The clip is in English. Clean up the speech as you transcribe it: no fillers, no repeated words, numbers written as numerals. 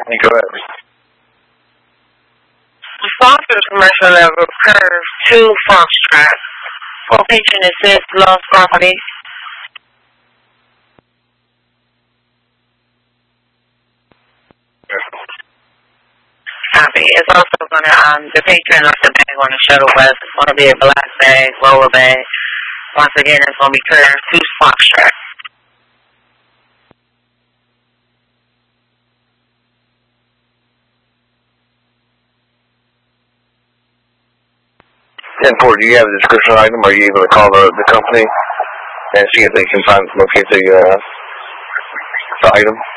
Go ahead. Sponsored commercial level curve 2 Foxtrot. Quotation assist lost property. Copy. It's also going to, the picture of the bag on the shuttle bus is going to be a black bag, roller bag. Once again, it's going to be curve 2 Foxtrot. 10-4, do you have a description item? Are you able to call the company and see if they can locate the item?